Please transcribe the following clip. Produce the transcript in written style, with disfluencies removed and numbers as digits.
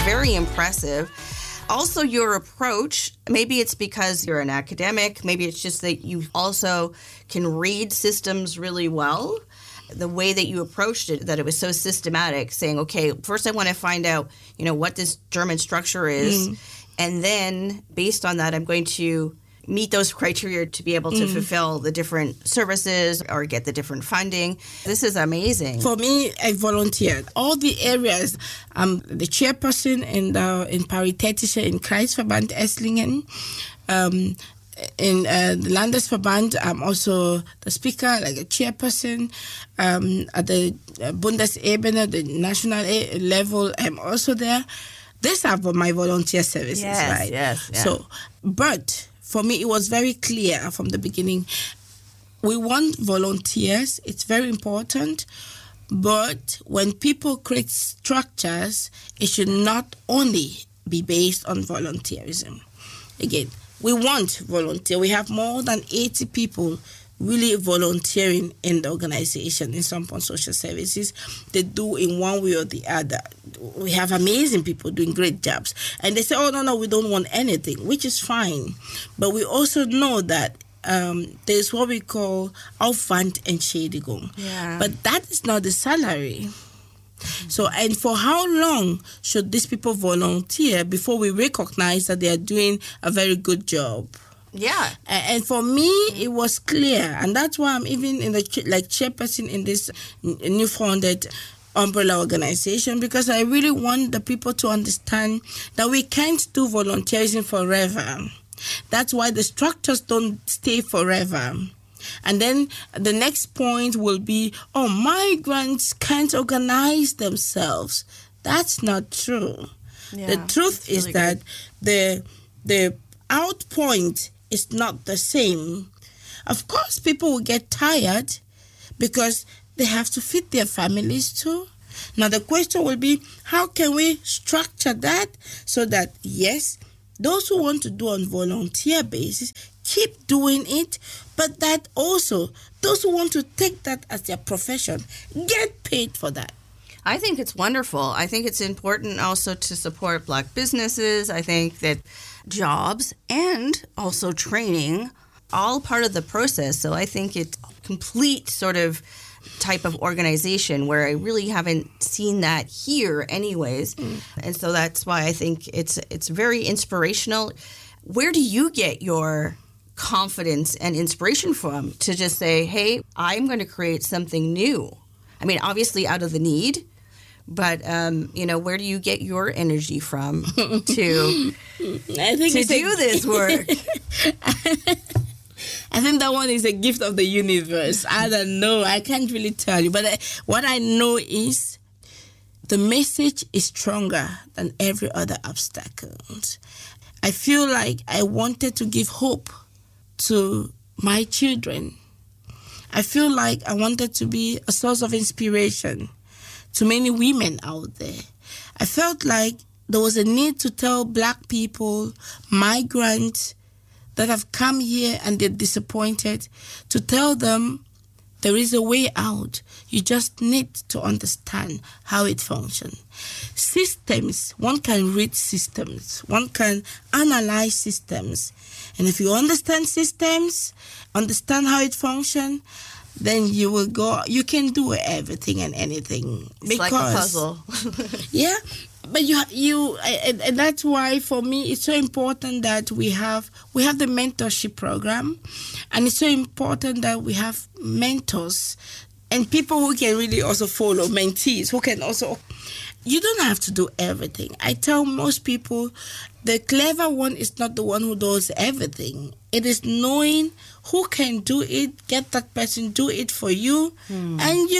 very impressive. Also, your approach, maybe it's because you're an academic, maybe it's just that you also can read systems really well. The way that you approached it, that it was so systematic, saying, okay, first I want to find out, what this German structure is. And then based on that, I'm going to meet those criteria to be able to fulfill the different services or get the different funding. This is amazing. For me, I volunteered. All the areas, I'm the chairperson in Paritätische in Kreisverband Esslingen. In the Landesverband, I'm also the speaker, like a chairperson. At the Bundesebene, the national level, I'm also there. These are my volunteer services, right? Yes. So, but for me, it was very clear from the beginning. We want volunteers. It's very important. But when people create structures, it should not only be based on volunteerism. Again, we want volunteer. We have more than 80 people really volunteering in the organization in Sampon Social Services. They do in one way or the other. We have amazing people doing great jobs. And they say, oh, no, we don't want anything, which is fine. But we also know that there's what we call Aufwandentschädigung. Yeah. But that is not the salary. So, and for how long should these people volunteer before we recognize that they are doing a very good job? Yeah. And for me, it was clear. And that's why I'm even in the chairperson in this new founded umbrella organization, because I really want the people to understand that we can't do volunteerism forever. That's why the structures don't stay forever. And then the next point will be, migrants can't organize themselves. That's not true. Yeah, the truth is that the outpoint is not the same. Of course, people will get tired because they have to feed their families too. Now, the question will be, how can we structure that so that, yes, those who want to do on volunteer basis keep doing it, but that also those who want to take that as their profession get paid for that. I think it's wonderful. I think it's important also to support Black businesses. I think that jobs and also training, all part of the process. So I think it's complete sort of type of organization where I really haven't seen that here anyways. And so that's why I think it's very inspirational. Where do you get your confidence and inspiration from to just say, hey, I'm going to create something new? I mean, obviously out of the need, but, where do you get your energy from to do this work? I think that one is a gift of the universe. I don't know. I can't really tell you. But what I know is the message is stronger than every other obstacle. I feel like I wanted to give hope to my children. I feel like I wanted to be a source of inspiration to many women out there. I felt like there was a need to tell Black people, migrants that have come here and they're disappointed, to tell them there is a way out. You just need to understand how it functions. Systems, one can read systems, one can analyze systems. And if you understand systems, understand how it functions, then you will go, you can do everything and anything. It's like a puzzle. Yeah, but you and that's why for me it's so important that we have the mentorship program, and it's so important that we have mentors and people who can really also follow, mentees who can also. You don't have to do everything. I tell most people, the clever one is not the one who does everything. It is knowing who can do it, get that person do it for you, and you